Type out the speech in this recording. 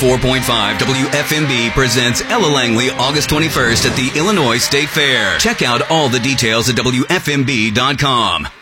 4.5 WFMB presents Ella Langley August 21st at the Illinois State Fair. Check out all the details at WFMB.com.